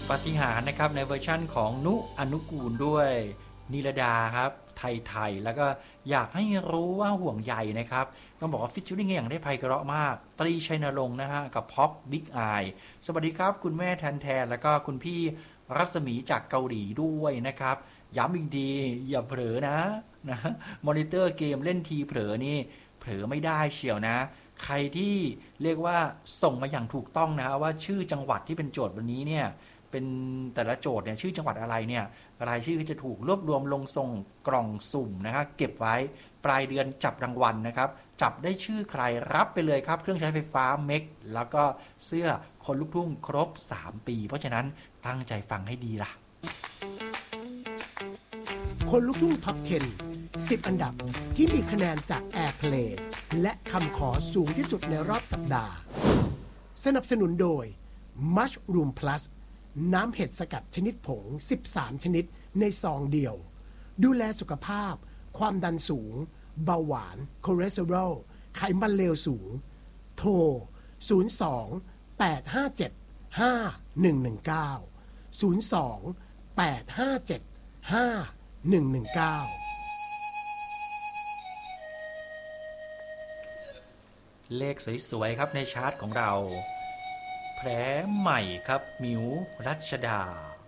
ปาฏิหาริย์นะครับในเวอร์ชั่นของนุอนุกูลด้วยนิรดาครับไทยแล้วก็อยากให้รู้ว่าห่วงใยนะครับต้องบอกว่าฟิชเชอริ่งอย่างได้ไพเราะมากตรีชัยนรงค์นะฮะกับพ็อกบิ๊กไอสวัสดีครับคุณแม่แทนแล้วก็คุณพี่รัศมีจากเกาหลีด้วยนะครับย้ำอีกดีอย่าเผลอนะมอนิเตอร์เกมเล่นทีเผลอนี่เผลอไม่ได้เชียวนะใครที่เรียกว่าส่งมาอย่างถูกต้องนะว่าชื่อจังหวัดที่เป็นโจทย์วันนี้เนี่ยเป็นแต่ละโจทย์เนี่ยชื่อจังหวัดอะไรเนี่ยรายชื่อจะถูกรวบรวมลงส่งกล่องสุ่มนะครับเก็บไว้ปลายเดือนจับรางวัลนะครับจับได้ชื่อใครรับไปเลยครับเครื่องใช้ไฟฟ้าเม็กแล้วก็เสื้อคนลูกทุ่งครบ3ปีเพราะฉะนั้นตั้งใจฟังให้ดีล่ะคนลูกทุ่งท็อป 10 10 อันดับที่มีคะแนนจาก Airplay และคำขอสูงที่สุดในรอบสัปดาห์สนับสนุนโดย Mushroom Plus น้ำเห็ดสกัดชนิดผง13ชนิดในซองเดียวดูแลสุขภาพความดันสูงเบาหวานคอเลสเตอรอลไขมันเลวสูงโทร02 857 5119 02 857 5119 เลขสวยๆครับในชาร์ตของเราแผลใหม่ครับมิวรัชดา